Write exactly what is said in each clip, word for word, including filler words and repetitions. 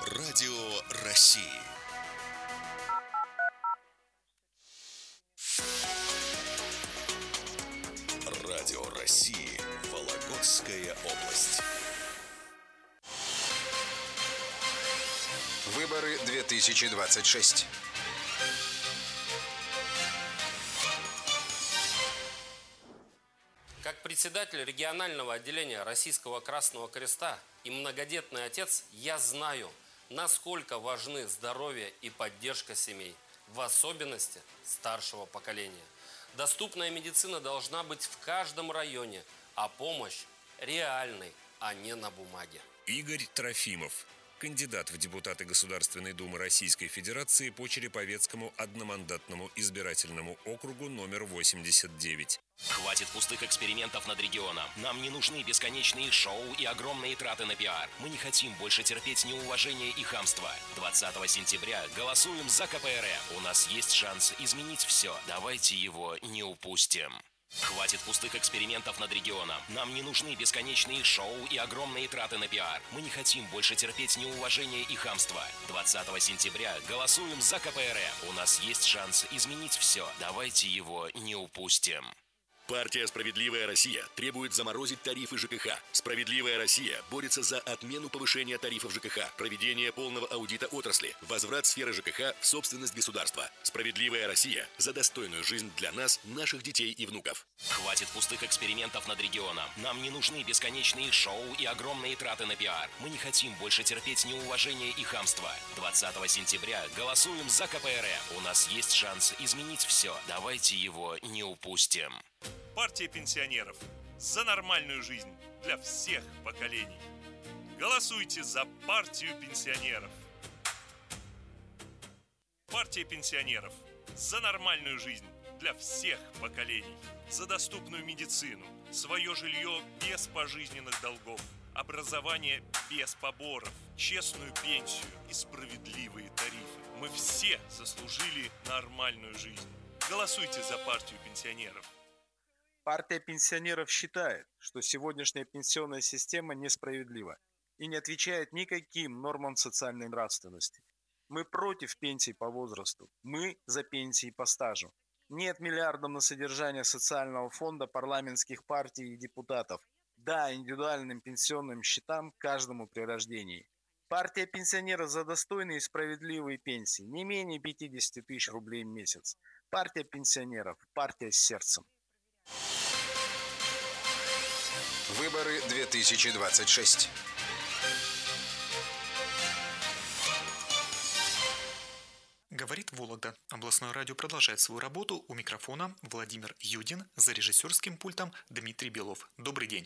Радио России. Радио России. Вологодская область. Выборы две тысячи двадцать шесть. Как председатель регионального отделения Российского Красного Креста и многодетный отец, я знаю, насколько важны здоровье и поддержка семей, в особенности старшего поколения. Доступная медицина должна быть в каждом районе, а помощь реальной, а не на бумаге. Игорь Трофимов, кандидат в депутаты Государственной Думы Российской Федерации по Череповецкому одномандатному избирательному округу номер восемьдесят девять. Хватит пустых экспериментов над регионом. Нам не нужны бесконечные шоу и огромные траты на пиар. Мы не хотим больше терпеть неуважение и хамство. двадцатого сентября голосуем за ка пэ эр эф. У нас есть шанс изменить все. Давайте его не упустим. Хватит пустых экспериментов над регионом. Нам не нужны бесконечные шоу и огромные траты на пиар. Мы не хотим больше терпеть неуважение и хамство. двадцатого сентября голосуем за ка пэ эр эф. У нас есть шанс изменить все. Давайте его не упустим. Партия «Справедливая Россия» требует заморозить тарифы жэ ка ха. «Справедливая Россия» борется за отмену повышения тарифов жэ ка ха, проведение полного аудита отрасли, возврат сферы жэ ка ха в собственность государства. «Справедливая Россия» за достойную жизнь для нас, наших детей и внуков. Хватит пустых экспериментов над регионом. Нам не нужны бесконечные шоу и огромные траты на пиар. Мы не хотим больше терпеть неуважение и хамство. двадцатого сентября голосуем за ка пэ эр эф. У нас есть шанс изменить все. Давайте его не упустим. Партия пенсионеров. За нормальную жизнь для всех поколений. Голосуйте за партию пенсионеров. Партия пенсионеров. За нормальную жизнь для всех поколений. За доступную медицину, свое жилье без пожизненных долгов, образование без поборов, честную пенсию и справедливые тарифы. Мы все заслужили нормальную жизнь. Голосуйте за партию пенсионеров. Партия пенсионеров считает, что сегодняшняя пенсионная система несправедлива и не отвечает никаким нормам социальной нравственности. Мы против пенсий по возрасту, мы за пенсии по стажу. Нет миллиардов на содержание социального фонда парламентских партий и депутатов. Да, индивидуальным пенсионным счетам каждому при рождении. Партия пенсионеров за достойные и справедливые пенсии, не менее пятьдесят тысяч рублей в месяц. Партия пенсионеров, партия с сердцем. Выборы две тысячи двадцать шесть. Говорит Вологда. Областное радио продолжает свою работу. У микрофона Владимир Юдин, за режиссерским пультом Дмитрий Белов. Добрый день.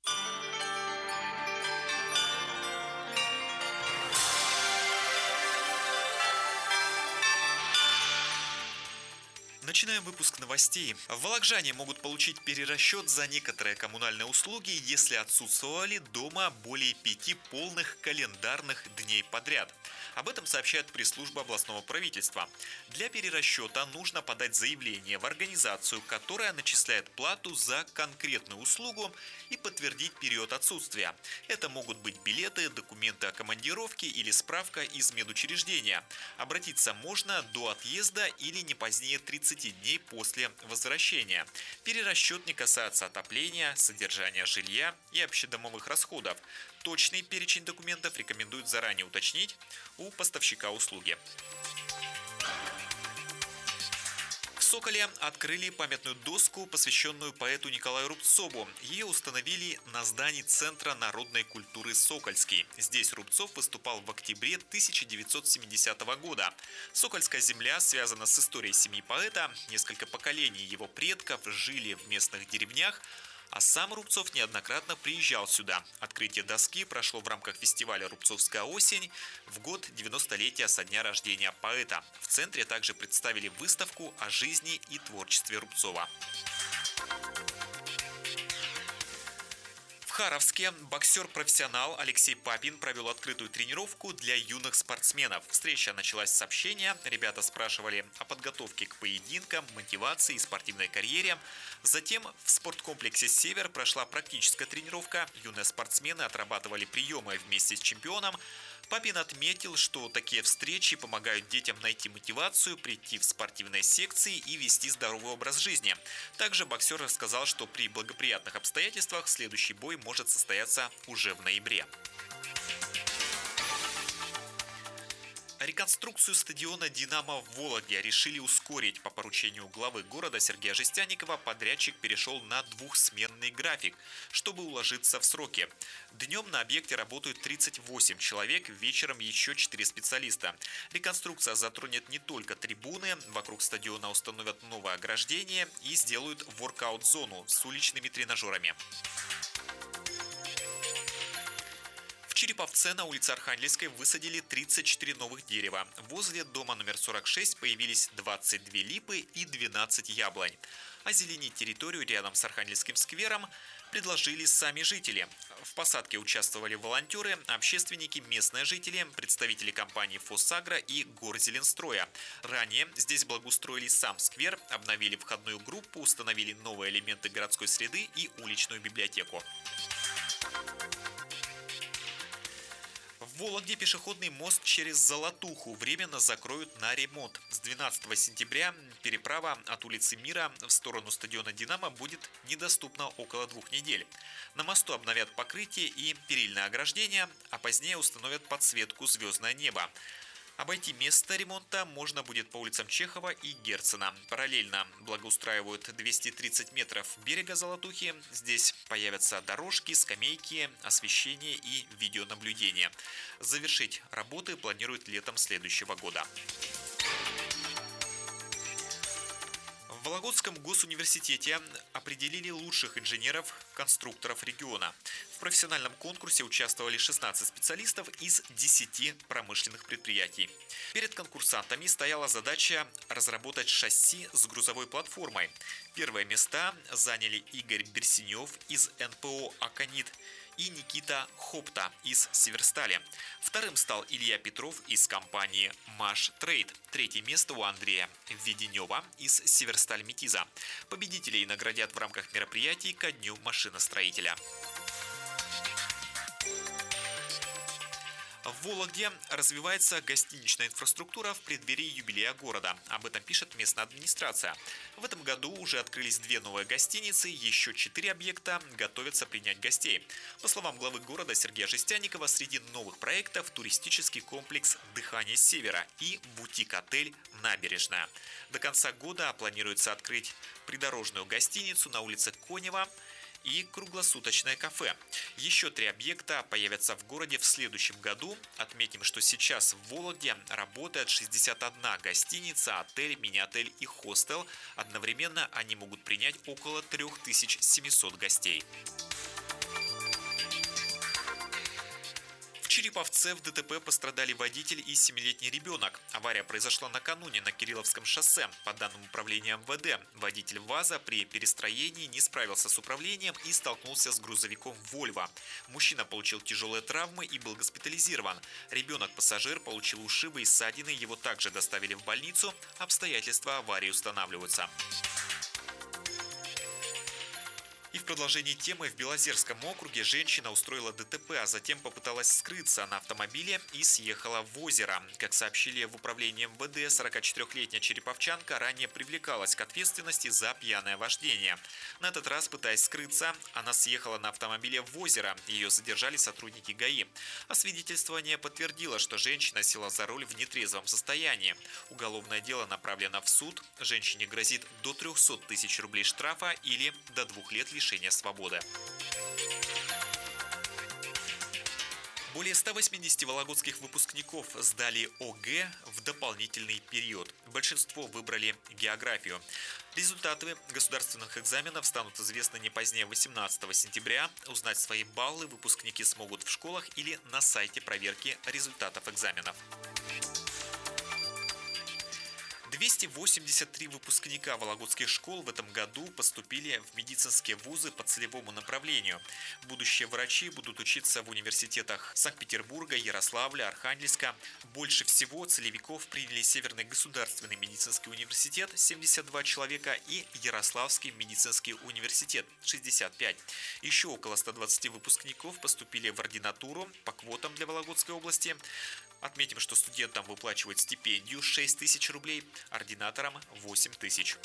Начинаем выпуск новостей. Волокжане могут получить перерасчет за некоторые коммунальные услуги, если отсутствовали дома более пяти полных календарных дней подряд. Об этом сообщает пресс-служба областного правительства. Для перерасчета нужно подать заявление в организацию, которая начисляет плату за конкретную услугу, и подтвердить период отсутствия. Это могут быть билеты, документы о командировке или справка из медучреждения. Обратиться можно до отъезда или не позднее тридцати дней после возвращения. Перерасчет не касается отопления, содержания жилья и общедомовых расходов. Точный перечень документов рекомендуют заранее уточнить у поставщика услуги. В Соколе открыли памятную доску, посвященную поэту Николаю Рубцову. Ее установили на здании Центра народной культуры «Сокольский». Здесь Рубцов выступал в октябре тысяча девятьсот семидесятого года. Сокольская земля связана с историей семьи поэта. Несколько поколений его предков жили в местных деревнях, а сам Рубцов неоднократно приезжал сюда. Открытие доски прошло в рамках фестиваля «Рубцовская осень» в год девяностолетия со дня рождения поэта. В центре также представили выставку о жизни и творчестве Рубцова. В Харовске боксер-профессионал Алексей Папин провел открытую тренировку для юных спортсменов. Встреча началась с сообщения. Ребята спрашивали о подготовке к поединкам, мотивации и спортивной карьере. Затем в спорткомплексе «Север» прошла практическая тренировка. Юные спортсмены отрабатывали приемы вместе с чемпионом. Папин отметил, что такие встречи помогают детям найти мотивацию, прийти в спортивные секции и вести здоровый образ жизни. Также боксер рассказал, что при благоприятных обстоятельствах следующий бой может состояться уже в ноябре. Реконструкцию стадиона «Динамо» в Вологде решили ускорить. По поручению главы города Сергея Жестяникова подрядчик перешел на двухсменный график, чтобы уложиться в сроки. Днем на объекте работают тридцать восемь человек, вечером еще четыре специалиста. Реконструкция затронет не только трибуны, вокруг стадиона установят новое ограждение и сделают воркаут-зону с уличными тренажерами. В Череповце на улице Архангельской высадили тридцать четыре новых дерева. Возле дома номер сорок шесть появились двадцать две липы и двенадцать яблонь. Озеленить территорию рядом с Архангельским сквером предложили сами жители. В посадке участвовали волонтеры, общественники, местные жители, представители компании «Фосагро» и Горзеленстроя. Ранее здесь благоустроили сам сквер, обновили входную группу, установили новые элементы городской среды и уличную библиотеку. В Вологде пешеходный мост через Золотуху временно закроют на ремонт. С двенадцатого сентября переправа от улицы Мира в сторону стадиона «Динамо» будет недоступна около двух недель. На мосту обновят покрытие и перильное ограждение, а позднее установят подсветку «Звездное небо». Обойти место ремонта можно будет по улицам Чехова и Герцена. Параллельно благоустраивают двести тридцать метров берега Золотухи. Здесь появятся дорожки, скамейки, освещение и видеонаблюдение. Завершить работы планируют летом следующего года. В Вологодском госуниверситете определили лучших инженеров-конструкторов региона. В профессиональном конкурсе участвовали шестнадцать специалистов из десяти промышленных предприятий. Перед конкурсантами стояла задача разработать шасси с грузовой платформой. Первые места заняли Игорь Берсенев из эн пэ о «Аконит» и Никита Хопта из «Северстали». Вторым стал Илья Петров из компании «Маш Трейд». Третье место у Андрея Веденева из «Северсталь Метиза». Победителей наградят в рамках мероприятий ко дню машиностроителя. В Вологде развивается гостиничная инфраструктура в преддверии юбилея города. Об этом пишет местная администрация. В этом году уже открылись две новые гостиницы, еще четыре объекта готовятся принять гостей. По словам главы города Сергея Жестяникова, среди новых проектов туристический комплекс «Дыхание Севера» и бутик-отель «Набережная». До конца года планируется открыть придорожную гостиницу на улице Конева и круглосуточное кафе. Еще три объекта появятся в городе в следующем году. Отметим, что сейчас в Вологде работает шестьдесят одна гостиница, отель, мини-отель и хостел. Одновременно они могут принять около три тысячи семьсот гостей. В Череповце в дэ тэ пэ пострадали водитель и семилетний ребенок. Авария произошла накануне на Кирилловском шоссе. По данным управления эм вэ дэ, водитель ВАЗа при перестроении не справился с управлением и столкнулся с грузовиком «Вольво». Мужчина получил тяжелые травмы и был госпитализирован. Ребенок-пассажир получил ушибы и ссадины, его также доставили в больницу. Обстоятельства аварии устанавливаются. И в продолжении темы в Белозерском округе женщина устроила дэ тэ пэ, а затем попыталась скрыться на автомобиле и съехала в озеро. Как сообщили в управлении эм вэ дэ, сорокачетырёхлетняя череповчанка ранее привлекалась к ответственности за пьяное вождение. На этот раз, пытаясь скрыться, она съехала на автомобиле в озеро. Ее задержали сотрудники гэ и. Освидетельствование подтвердило, что женщина села за руль в нетрезвом состоянии. Уголовное дело направлено в суд. Женщине грозит до трёхсот тысяч рублей штрафа или до двух лет лишения свободы. Более ста восьмидесяти вологодских выпускников сдали о гэ в дополнительный период. Большинство выбрали географию. Результаты государственных экзаменов станут известны не позднее восемнадцатого сентября. Узнать свои баллы выпускники смогут в школах или на сайте проверки результатов экзаменов. двести восемьдесят три выпускника вологодских школ в этом году поступили в медицинские вузы по целевому направлению. Будущие врачи будут учиться в университетах Санкт-Петербурга, Ярославля, Архангельска. Больше всего целевиков приняли Северный государственный медицинский университет – семьдесят два человека и Ярославский медицинский университет – шестьдесят пять. Еще около ста двадцати выпускников поступили в ординатуру по квотам для Вологодской области. Отметим, что студентам выплачивают стипендию шесть тысяч рублей, ординаторам восемь тысяч.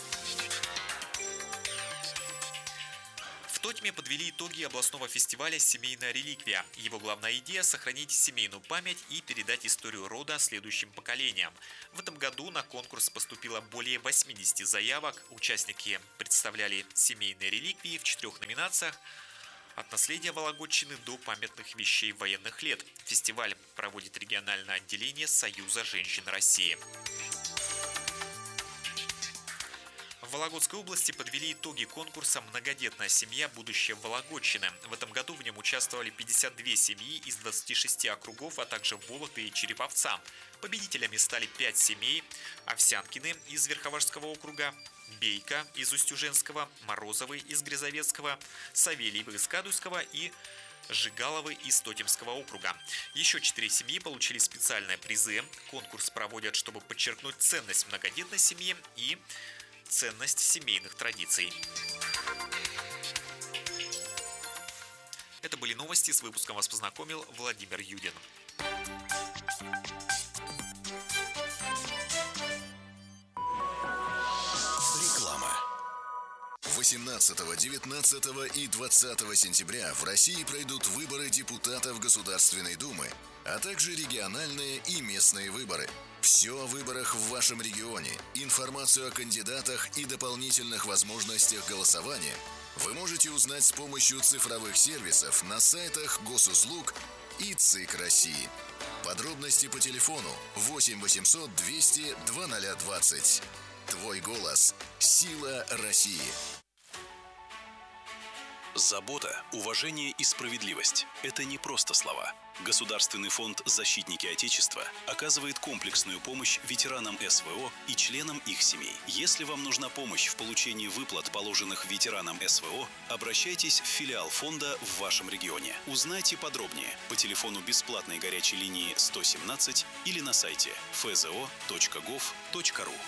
В Тотьме подвели итоги областного фестиваля «Семейная реликвия». Его главная идея – сохранить семейную память и передать историю рода следующим поколениям. В этом году на конкурс поступило более восьмидесяти заявок. Участники представляли семейные реликвии в четырех номинациях – от наследия Вологодчины до памятных вещей военных лет. Фестиваль проводит региональное отделение Союза женщин России. В Вологодской области подвели итоги конкурса «Многодетная семья. Будущее Вологодчины». В этом году в нем участвовали пятьдесят две семьи из двадцати шести округов, а также Вологды и Череповца. Победителями стали пять семей: Овсянкины из Верховажского округа, Бейка из Устюженского, Морозовы из Грязовецкого, Савельевы из Кадуйского и Жигаловы из Тотемского округа. Еще четыре семьи получили специальные призы. Конкурс проводят, чтобы подчеркнуть ценность многодетной семьи и ценность семейных традиций. Это были новости. С выпуском вас познакомил Владимир Юдин. восемнадцатого, девятнадцатого и двадцатого сентября в России пройдут выборы депутатов Государственной Думы, а также региональные и местные выборы. Все о выборах в вашем регионе, информацию о кандидатах и дополнительных возможностях голосования вы можете узнать с помощью цифровых сервисов на сайтах Госуслуг и ЦИК России. Подробности по телефону восемь восемьсот двести двадцать двадцать. Твой голос – сила России. Забота, уважение и справедливость – это не просто слова. Государственный фонд «Защитники Отечества» оказывает комплексную помощь ветеранам СВО и членам их семей. Если вам нужна помощь в получении выплат, положенных ветеранам СВО, обращайтесь в филиал фонда в вашем регионе. Узнайте подробнее по телефону бесплатной горячей линии сто семнадцать или на сайте эф зэ о точка гов точка ру.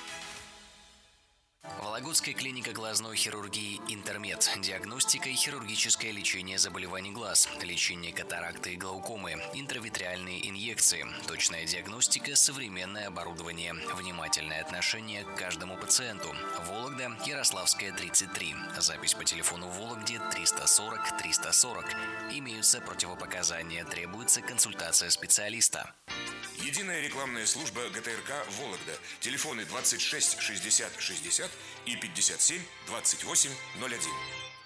Вологодская клиника глазной хирургии «Интермед». Диагностика и хирургическое лечение заболеваний глаз, лечение катаракты и глаукомы, интравитреальные инъекции, точная диагностика, современное оборудование, внимательное отношение к каждому пациенту. Вологда, Ярославская, тридцать три. Запись по телефону в Вологде триста сорок триста сорок. Имеются противопоказания, требуется консультация специалиста. Единая рекламная служба гэ тэ эр ка «Вологда». Телефоны двадцать шесть шестьдесят шестьдесят и пятьдесят семь двадцать восемь ноль один.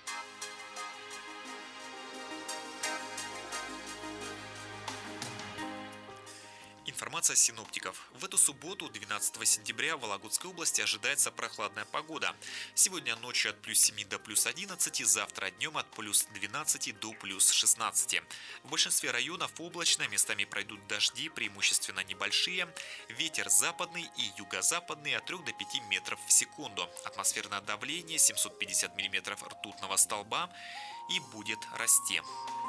Информация синоптиков. В эту субботу, двенадцатого сентября, в Вологодской области ожидается прохладная погода. Сегодня ночью от плюс семи до плюс одиннадцати, завтра днем от плюс двенадцати до плюс шестнадцати. В большинстве районов облачно, местами пройдут дожди, преимущественно небольшие. Ветер западный и юго-западный от трёх до пяти метров в секунду. Атмосферное давление семьсот пятьдесят миллиметров ртутного столба и будет расти.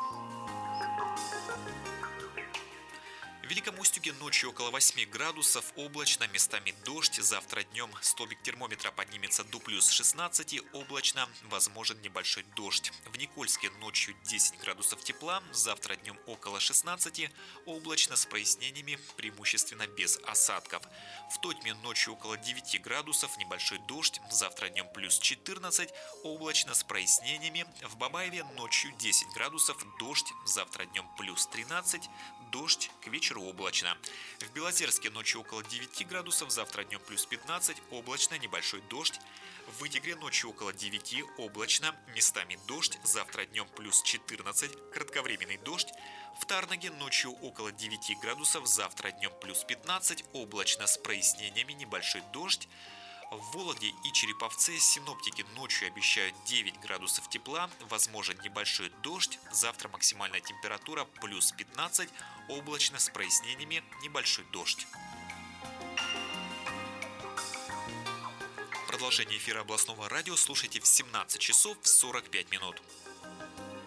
В Великом Устюге ночью около восьми градусов, облачно, местами дождь. Завтра днем столбик термометра поднимется до плюс шестнадцати, облачно, возможен небольшой дождь. В Никольске ночью десять градусов тепла, завтра днем около шестнадцати, облачно с прояснениями, преимущественно без осадков. В Тотьме ночью около девяти градусов, небольшой дождь, завтра днем плюс четырнадцать, облачно с прояснениями. В Бабаеве ночью десять градусов, дождь, завтра днем плюс тринадцать, дождь, к вечеру облачно. В Белозерске ночью около девяти градусов, завтра днем плюс пятнадцать, облачно, небольшой дождь. В Вытегре ночью около девяти, облачно, местами дождь, завтра днем плюс четырнадцать, кратковременный дождь. В Тарноге ночью около девяти градусов, завтра днем плюс пятнадцать, облачно с прояснениями, небольшой дождь. В Вологде и Череповце синоптики ночью обещают девять градусов тепла, возможен небольшой дождь, завтра максимальная температура плюс пятнадцать, облачно с прояснениями, небольшой дождь. Продолжение эфира областного радио слушайте в семнадцать часов сорок пять минут.